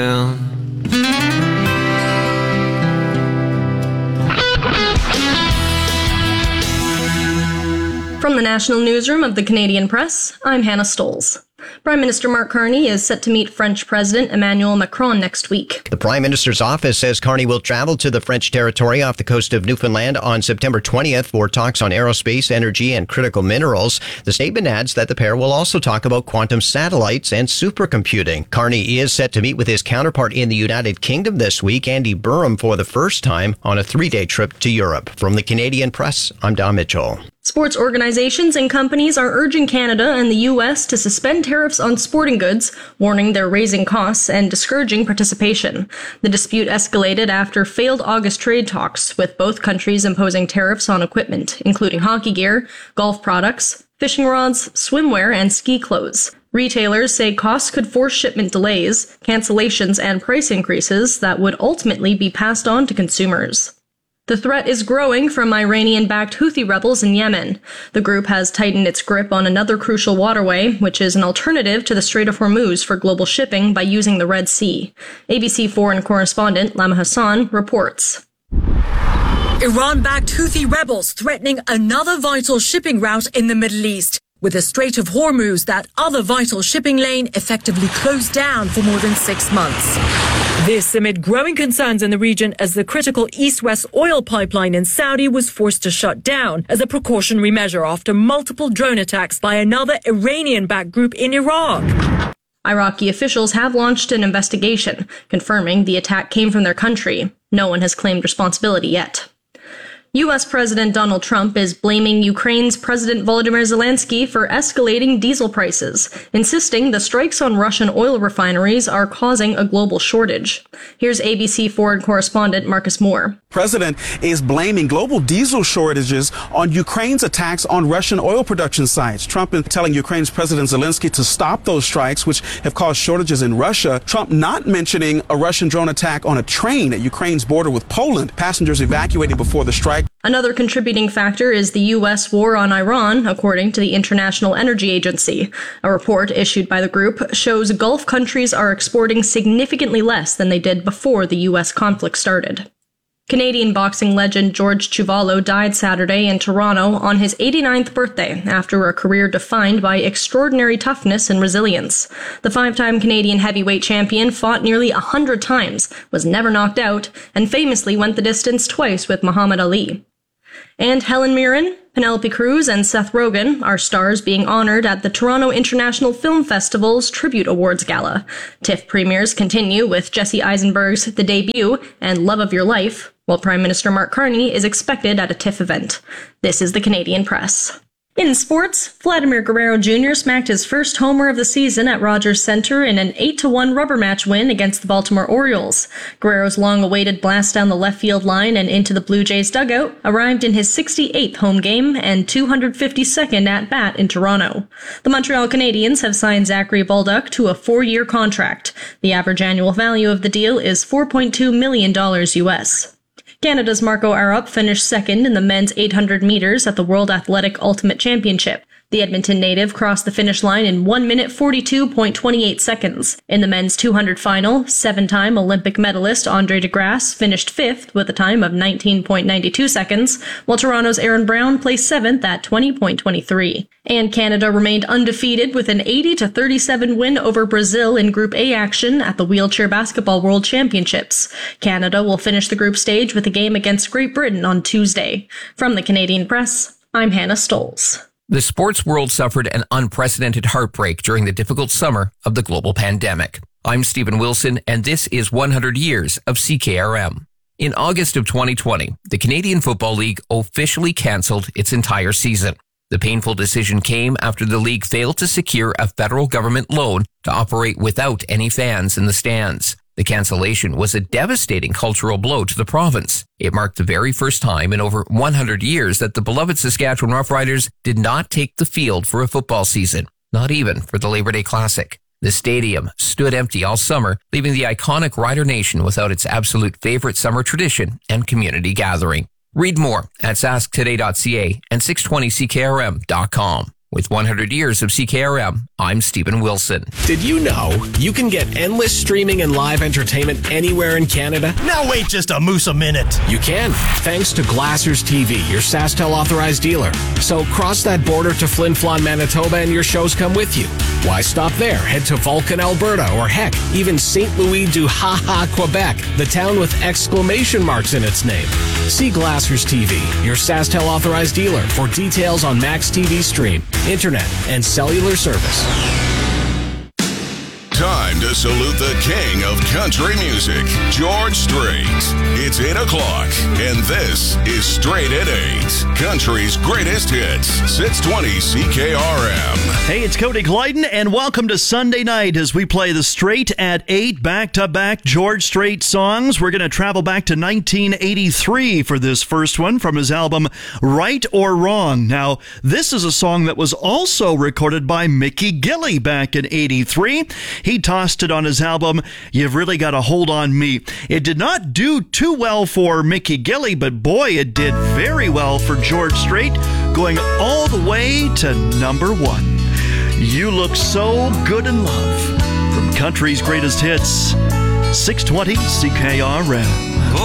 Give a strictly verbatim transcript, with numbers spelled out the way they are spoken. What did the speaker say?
From the National Newsroom of the Canadian Press, I'm Hannah Stoles. Prime Minister Mark Carney is set to meet French President Emmanuel Macron next week. The Prime Minister's office says Carney will travel to the French territory off the coast of Newfoundland on September twentieth for talks on aerospace, energy, and critical minerals. The statement adds that the pair will also talk about quantum satellites and supercomputing. Carney is set to meet with his counterpart in the United Kingdom this week, Andy Burham, for the first time on a three-day trip to Europe. From the Canadian Press, I'm Don Mitchell. Sports organizations and companies are urging Canada and the U S to suspend tariffs on sporting goods, warning they're raising costs and discouraging participation. The dispute escalated after failed August trade talks, with both countries imposing tariffs on equipment, including hockey gear, golf products, fishing rods, swimwear, and ski clothes. Retailers say costs could force shipment delays, cancellations, and price increases that would ultimately be passed on to consumers. The threat is growing from Iranian-backed Houthi rebels in Yemen. The group has tightened its grip on another crucial waterway, which is an alternative to the Strait of Hormuz for global shipping by using the Red Sea. A B C foreign correspondent Lama Hassan reports. Iran-backed Houthi rebels threatening another vital shipping route in the Middle East, with the Strait of Hormuz, that other vital shipping lane, effectively closed down for more than six months. This amid growing concerns in the region as the critical east-west oil pipeline in Saudi was forced to shut down as a precautionary measure after multiple drone attacks by another Iranian-backed group in Iraq. Iraqi officials have launched an investigation, confirming the attack came from their country. No one has claimed responsibility yet. U S President Donald Trump is blaming Ukraine's President Volodymyr Zelensky for escalating diesel prices, insisting the strikes on Russian oil refineries are causing a global shortage. Here's A B C foreign correspondent Marcus Moore. President is blaming global diesel shortages on Ukraine's attacks on Russian oil production sites. Trump is telling Ukraine's President Zelensky to stop those strikes, which have caused shortages in Russia. Trump not mentioning a Russian drone attack on a train at Ukraine's border with Poland. Passengers evacuating before the strike. Another contributing factor is the U S war on Iran, according to the International Energy Agency. A report issued by the group shows Gulf countries are exporting significantly less than they did before the U S conflict started. Canadian boxing legend George Chuvalo died Saturday in Toronto on his eighty-ninth birthday after a career defined by extraordinary toughness and resilience. The five-time Canadian heavyweight champion fought nearly a hundred times, was never knocked out, and famously went the distance twice with Muhammad Ali. And Helen Mirren, Penelope Cruz, and Seth Rogen are stars being honored at the Toronto International Film Festival's Tribute Awards Gala. TIFF premieres continue with Jesse Eisenberg's The Debut and Love of Your Life, while Prime Minister Mark Carney is expected at a TIFF event. This is the Canadian Press. In sports, Vladimir Guerrero Junior smacked his first homer of the season at Rogers Center in an eight to one rubber match win against the Baltimore Orioles. Guerrero's long-awaited blast down the left field line and into the Blue Jays dugout arrived in his sixty-eighth home game and two hundred fifty-second at-bat in Toronto. The Montreal Canadiens have signed Zachary Baldock to a four-year contract. The average annual value of the deal is four point two million dollars U S. Canada's Marco Arup finished second in the men's eight hundred meters at the World Athletic Ultimate Championship. The Edmonton native crossed the finish line in one minute forty-two point two eight seconds. In the men's two hundred final, seven-time Olympic medalist Andre DeGrasse finished fifth with a time of nineteen point nine two seconds, while Toronto's Aaron Brown placed seventh at twenty point two three. And Canada remained undefeated with an eighty to thirty-seven win over Brazil in Group A action at the Wheelchair Basketball World Championships. Canada will finish the group stage with a game against Great Britain on Tuesday. From the Canadian Press, I'm Hannah Stoles. The sports world suffered an unprecedented heartbreak during the difficult summer of the global pandemic. I'm Stephen Wilson, and this is one hundred years of C K R M. In August of twenty twenty, the Canadian Football League officially canceled its entire season. The painful decision came after the league failed to secure a federal government loan to operate without any fans in the stands. The cancellation was a devastating cultural blow to the province. It marked the very first time in over one hundred years that the beloved Saskatchewan Roughriders did not take the field for a football season, not even for the Labor Day Classic. The stadium stood empty all summer, leaving the iconic Rider Nation without its absolute favorite summer tradition and community gathering. Read more at sask today dot c a and six twenty c k r m dot com. With one hundred years of C K R M, I'm Stephen Wilson. Did you know you can get endless streaming and live entertainment anywhere in Canada? Now wait just a moose a minute. You can, thanks to Glassers T V, your SaskTel authorized dealer. So cross that border to Flin Flon, Manitoba, and your shows come with you. Why stop there? Head to Vulcan, Alberta, or heck, even Saint Louis du Ha-Ha, Quebec, the town with exclamation marks in its name. See Glassers T V, your SaskTel authorized dealer, for details on Max T V Stream, internet, and cellular service. Time to salute the king of country music, George Strait. It's eight o'clock, and this is Straight at eight, country's greatest hits, six twenty C K R M. Hey, it's Cody Glyden, and welcome to Sunday night as we play the Straight at eight back-to-back George Strait songs. We're going to travel back to nineteen eighty-three for this first one from his album Right or Wrong. Now, this is a song that was also recorded by Mickey Gilley back in eighty-three. He tossed it on his album, You've Really Got a Hold on Me. It did not do too well for Mickey Gilley, but boy, it did very well for George Strait, going all the way to number one. You Look So Good in Love from country's greatest hits, six twenty C K R M.